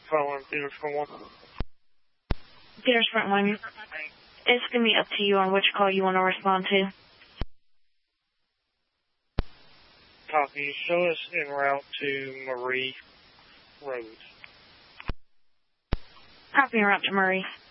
calling Peters for one. Peters Frontline. It's going to be up to you on which call you want to respond to. Copy. Show us en route to Marie Road. Copy en route to Murray.